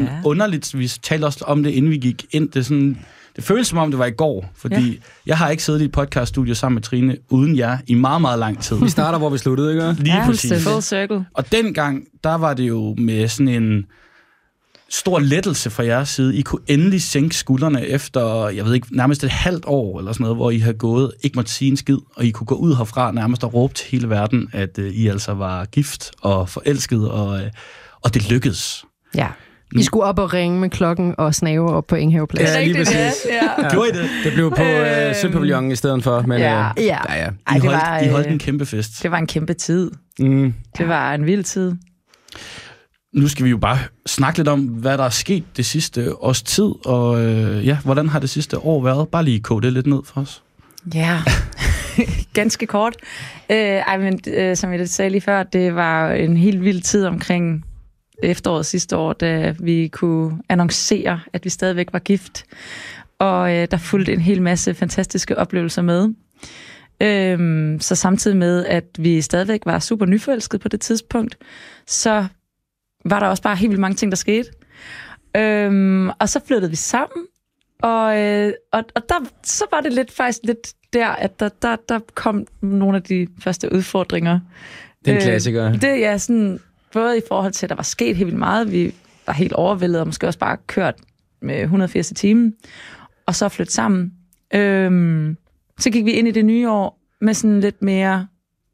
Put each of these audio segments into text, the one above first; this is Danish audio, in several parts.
underligt. Vi talte også om det, inden vi gik ind. Det føles som om, det var i går, fordi jeg har ikke siddet i et podcaststudie sammen med Trine uden jer i meget, meget lang tid. Vi starter, hvor vi sluttede, ikke? Lige præcis. Full circle. Og dengang, der var det jo med sådan en stor lettelse fra jeres side. I kunne endelig sænke skuldrene efter, jeg ved ikke, nærmest et halvt år eller sådan noget, hvor I har gået, ikke måtte sige en skid, og I kunne gå ud herfra nærmest og råbe til hele verden, at I altså var gift og forelsket, og det lykkedes. Ja. I skulle op og ringe med klokken og snave op på Enghaveplads. Ja, lige præcis. Ja. Gjorde I det? Det blev på Sølvpavillonen i stedet for, men Ja. I holdt en kæmpe fest. Det var en kæmpe tid. Det var en vild tid. Nu skal vi jo bare snakke lidt om, hvad der er sket det sidste års tid, og hvordan har det sidste år været? Bare lige kode det lidt ned for os. Ja, ganske kort. Som jeg sagde lige før, det var en helt vild tid omkring efteråret sidste år, da vi kunne annoncere, at vi stadigvæk var gift. Og der fulgte en hel masse fantastiske oplevelser med. Så samtidig med, at vi stadigvæk var super nyforelskede på det tidspunkt, så var der også bare helt vildt mange ting, der skete. Og så flyttede vi sammen, og der, så var det faktisk lidt der, at der kom nogle af de første udfordringer. det er en klassiker. Det er sådan, både i forhold til, at der var sket helt vildt meget, vi var helt overvældet, og måske også bare kørt med 180 i timen, og så flyttet sammen. Så gik vi ind i det nye år med sådan lidt mere,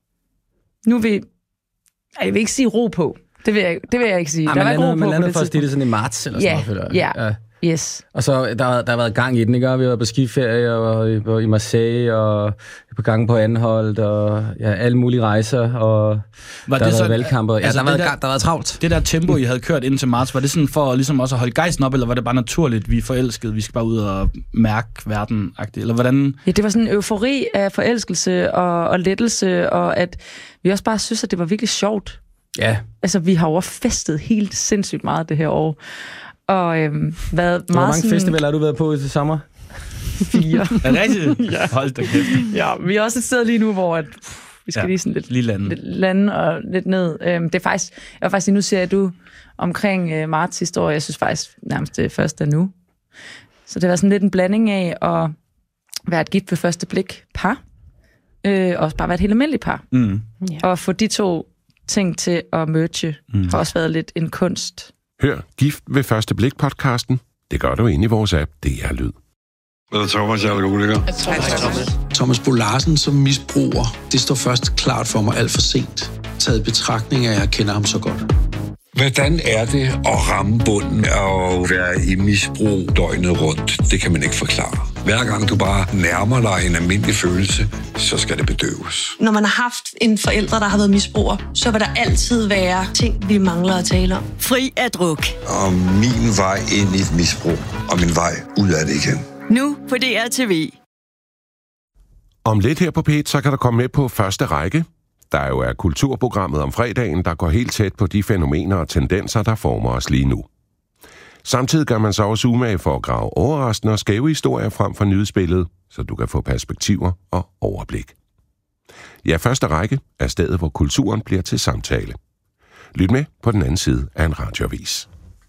jeg vil ikke sige ro på. Det vil jeg ikke sige. Der var ikke ro på. Man landede først i det sådan i marts eller sådan noget. Ja. Yes. Og så der har været gang i den, ikke? Vi var på skiferie og i Marseille og på gang på Anholt og alle mulige rejser og der har været valgkamper. Altså, der har været travlt. Det der tempo, I havde kørt indtil marts, var det sådan for ligesom også at holde gejsten op, eller var det bare naturligt, vi er forelskede, vi skal bare ud og mærke verden-agtigt, eller hvordan? Ja, det var sådan en eufori af forelskelse og lettelse, og at vi også bare synes, at det var virkelig sjovt. Ja. Altså, vi har overfestet helt sindssygt meget det her år. Og været meget hvor mange festivaler har du været på i sommer? 4. Er det rigtigt? Ja. Hold da kæft. Ja, vi er også et sted lige nu, hvor vi skal lige sådan lidt lande og lidt ned. Det er faktisk, jeg vil faktisk sige, nu siger du omkring marts sidste år, jeg synes faktisk nærmest det første nu. Så det var sådan lidt en blanding af at være et gift ved første blik par, og også bare være et helt almindeligt par. Og få de to ting til at merge, har også været lidt en kunst. Hør Gift ved første blik podcasten. Det gør du inde i vores app, DR Lyd. Thomas, jeg er alkoholiker. Thomas Bo Larsen som misbruger, det står først klart for mig alt for sent. Taget betragtning af, at jeg kender ham så godt. Hvordan er det at ramme bunden og være i misbrug døgnet rundt? Det kan man ikke forklare. Hver gang du bare nærmer dig en almindelig følelse, så skal det bedøves. Når man har haft en forælder, der har været misbruger, så vil der altid være ting, vi mangler at tale om. Fri af druk. Og min vej ind i et misbrug, og min vej ud af det igen. Nu på DRTV. Om lidt her på P1, så kan der komme med på første række. Der jo er kulturprogrammet om fredagen, der går helt tæt på de fænomener og tendenser, der former os lige nu. Samtidig gør man så også umage for at grave overraskende og skæve historier frem for nyhedsbilledet, så du kan få perspektiver og overblik. Ja, første række er stedet, hvor kulturen bliver til samtale. Lyt med på den anden side af en radioavis.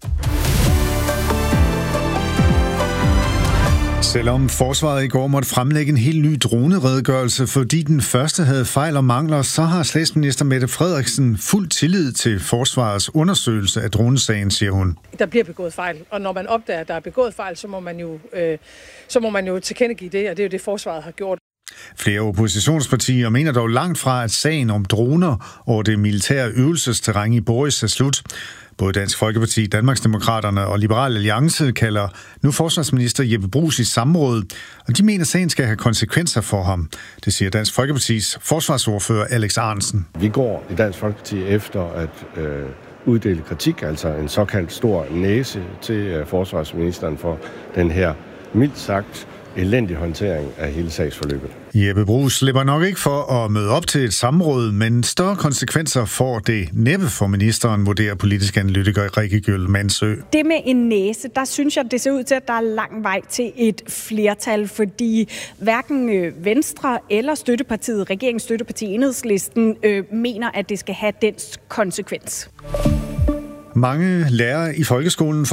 Selvom forsvaret i går måtte fremlægge en helt ny droneredegørelse, fordi den første havde fejl og mangler, så har statsminister Mette Frederiksen fuld tillid til forsvarets undersøgelse af dronesagen, siger hun. Der bliver begået fejl, og når man opdager, at der er begået fejl, så må man jo tilkendegive det, og det er jo det, forsvaret har gjort. Flere oppositionspartier mener dog langt fra, at sagen om droner og det militære øvelsesterræn i Boris er slut. Både Dansk Folkeparti, Danmarksdemokraterne og Liberal Alliance kalder nu forsvarsminister Jeppe Bruus i samråd, og de mener, at sagen skal have konsekvenser for ham. Det siger Dansk Folkepartis forsvarsordfører Alex Ahrendtsen. Vi går i Dansk Folkeparti efter at uddele kritik, altså en såkaldt stor næse til forsvarsministeren for den her mildt sagt elendig håndtering af hele sagsforløbet. Jeppe Bruus slipper nok ikke for at møde op til et samråd, men større konsekvenser får det næppe for ministeren, vurderer politisk analytiker Rikke Gjøl Mansø. Det med en næse, der synes jeg, det ser ud til, at der er lang vej til et flertal, fordi hverken Venstre eller støttepartiet, regeringsstøtteparti Enhedslisten, mener, at det skal have den konsekvens. Mange lærere i folkeskolen